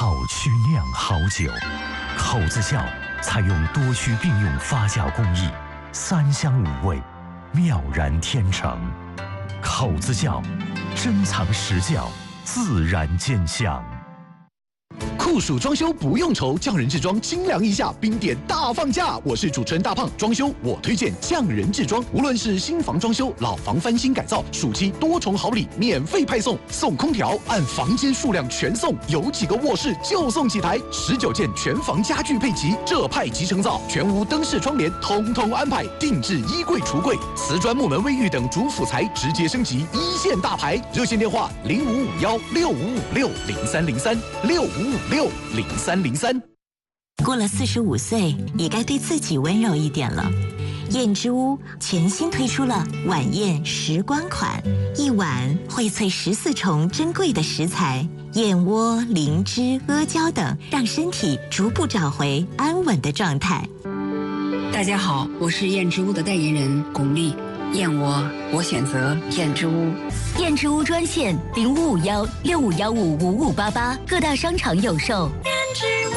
好曲酿好酒。口子窖采用多区并用发酵工艺，3香5味，妙然天成。口子窖，珍藏实窖，自然见香。 酷暑装修不用愁，匠人制装清凉一下，冰点大放价。我是主持人大胖，装修我推荐匠人制装。无论是新房装修、老房翻新改造，暑期多重好礼免费派送，送空调，按房间数量全送，有几个卧室就送几台，19件全房家具配齐，这派即成造，全屋灯饰窗帘统统安排，定制衣柜、橱柜、瓷砖、木门、卫浴等主辅材直接升级，1线大牌。热线电话05516556030365560303。 过了45岁，也该对自己温柔一点了。燕之屋全新推出了晚宴时光款，一碗荟萃14重珍贵的食材，燕窝、灵芝、阿胶等，让身体逐步找回安稳的状态。 大家好，我是燕之屋的代言人巩俐。燕窝，我选择燕之屋。 燕之屋专线0551651588，各大商场有售。燕之屋。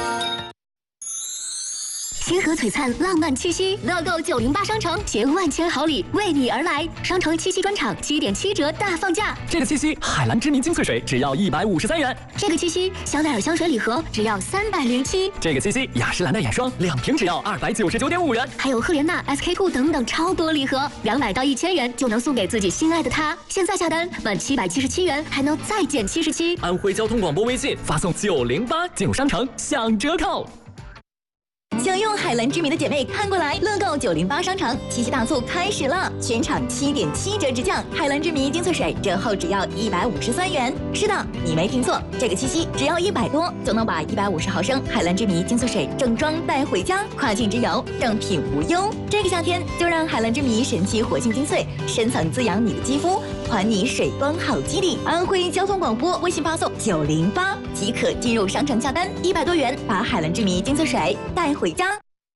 星河璀璨，浪漫七夕，乐购908商城携万千好礼为你而来。商城七夕专场7.7折大放价。 这个七夕，海蓝之谜精粹水只要153元。 这个七夕，香奈儿香水礼盒只要307。 这个七夕，雅诗兰黛眼霜2瓶只要299.5元。 还有赫莲娜、SK-2等等超多礼盒，200到1000元就能送给自己心爱的他。现在下单满777元还能再减77。 安徽交通广播微信发送908进入商城享折扣。 想用海蓝之谜的姐妹看过来，乐购908商场七夕大促开始了，全场7.7折直降，海蓝之谜精粹水折后只要153元。是的，你没听错，这个七夕只要100多就能把150毫升海蓝之谜精粹水正装带回家，跨境之游正品无忧。这个夏天就让海蓝之谜神奇活性精粹深层滋养你的肌肤，还你水光好肌理。安徽交通广播微信发送908即可进入商城下单，100多元把海蓝之谜精粹水带回家。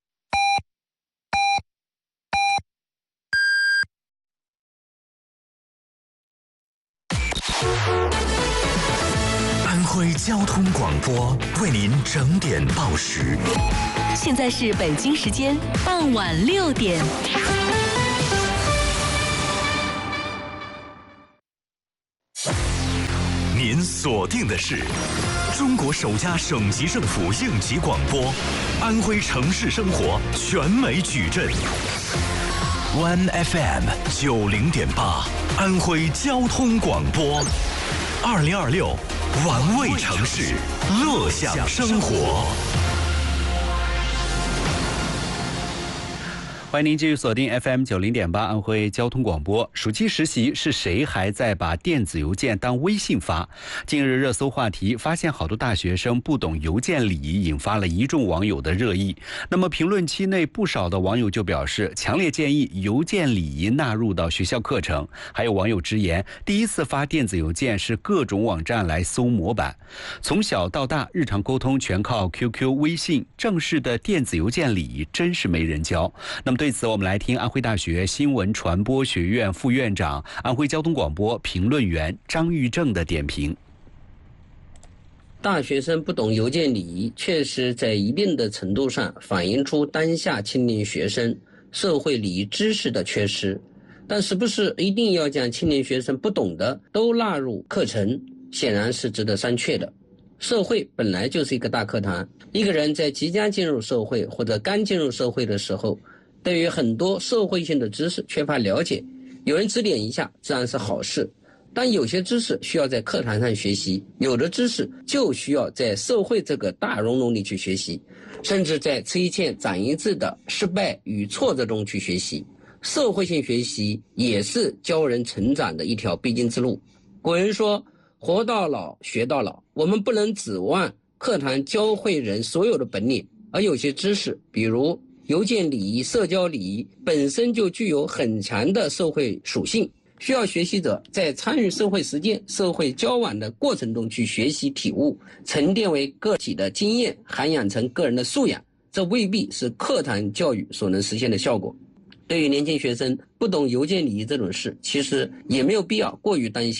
安徽交通广播为您整点报时。 现在是北京时间傍晚6点。 您锁定的是中国首家省级政府应急广播，安徽城市生活全美矩阵。One FM 90.8，安徽交通广播，2026玩味城市，乐享生活。 欢迎您继续锁定 FM 90.8安徽交通广播。暑期实习是谁还在把电子邮件当微信发？近日热搜话题发现好多大学生不懂邮件礼仪，引发了一众网友的热议。那么评论区内不少的网友就表示，强烈建议邮件礼仪纳入到学校课程。还有网友直言，第一次发电子邮件是各种网站来搜模板，从小到大日常沟通全靠 QQ、微信，正式的电子邮件礼仪真是没人教。那么对此，我们来听安徽大学新闻传播学院副院长、安徽交通广播评论员张玉正的点评。 大学生不懂邮件礼仪，确实在一定的程度上反映出当下青年学生社会礼仪知识的缺失。但是不是一定要将青年学生不懂的都纳入课程，显然是值得商榷的。社会本来就是一个大课堂，一个人在即将进入社会或者刚进入社会的时候，对于很多社会性的知识缺乏了解，有人指点一下自然是好事。但有些知识需要在课堂上学习，有的知识就需要在社会这个大熔炉里去学习，甚至在吃一堑长一智的失败与挫折中去学习。社会性学习也是教人成长的一条必经之路。古人说，活到老学到老，我们不能指望课堂教会人所有的本领，而有些知识，比如邮件礼仪、社交礼仪本身就具有很强的社会属性，需要学习者在参与社会实践、社会交往的过程中去学习体悟，沉淀为个体的经验，涵养成个人的素养，这未必是课堂教育所能实现的效果。对于年轻学生不懂邮件礼仪这种事，其实也没有必要过于担心。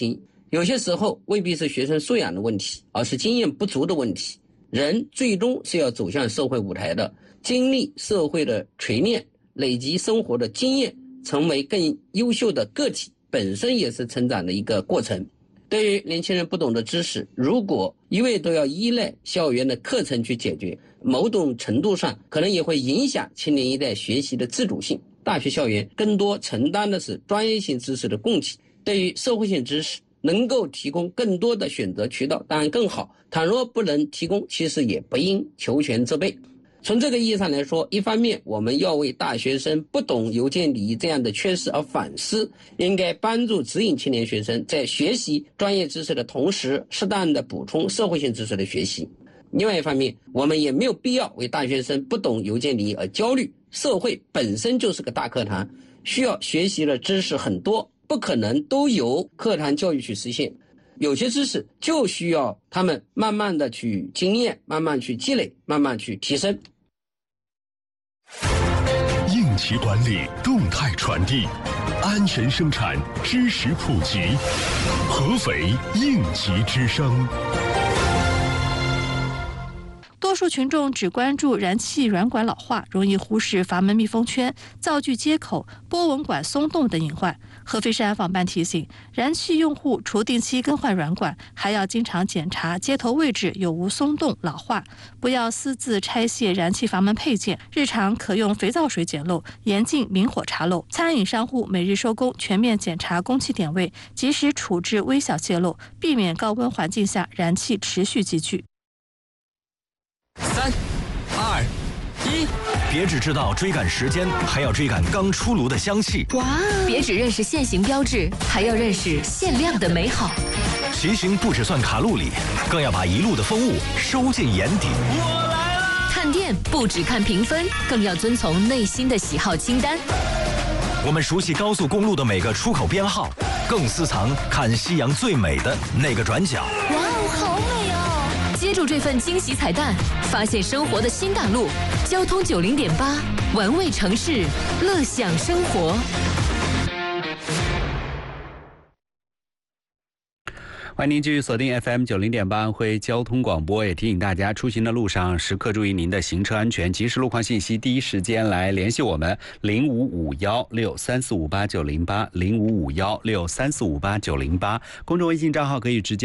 有些时候未必是学生素养的问题，而是经验不足的问题。人最终是要走向社会舞台的，经历社会的锤炼，累积生活的经验，成为更优秀的个体，本身也是成长的一个过程。对于年轻人不懂的知识，如果一味都要依赖校园的课程去解决，某种程度上可能也会影响青年一代学习的自主性。大学校园更多承担的是专业性知识的供给，对于社会性知识能够提供更多的选择渠道当然更好，倘若不能提供，其实也不应求全责备。从这个意义上来说，一方面我们要为大学生不懂邮件礼仪这样的缺失而反思，应该帮助指引青年学生在学习专业知识的同时，适当的补充社会性知识的学习。另外一方面，我们也没有必要为大学生不懂邮件礼仪而焦虑，社会本身就是个大课堂，需要学习的知识很多，不可能都由课堂教育去实现。有些知识就需要他们慢慢的去经验，慢慢去积累，慢慢去提升。 应急管理，动态传递，安全生产，知识普及。合肥应急之声。 多数群众只关注燃气软管老化，容易忽视阀门密封圈、灶具接口、波纹管松动等隐患。合肥市安防办提醒，燃气用户除定期更换软管，还要经常检查接头位置有无松动老化，不要私自拆卸燃气阀门配件，日常可用肥皂水检漏，严禁明火查漏。餐饮商户每日收工全面检查供气点位，及时处置微小泄漏，避免高温环境下燃气持续积聚。 3、2、1， 别只知道追赶时间，还要追赶刚出炉的香气。 哇！别只认识限行标志，还要认识限量的美好。 骑行不只算卡路里，更要把一路的风物收进眼底。 我来了！ 看店不只看评分，更要遵从内心的喜好清单。 我们熟悉高速公路的每个出口编号，更私藏看夕阳最美的那个转角。 哇哦，好美哦！接住这份惊喜彩蛋，发现生活的新大陆。交通90.8，玩味城市，乐享生活。 欢迎您继续锁定 FM 90.8安徽交通广播，也提醒大家出行的路上时刻注意您的行车安全，及时路况信息第一时间来联系我们055163458908 055163458908，公众微信账号可以直接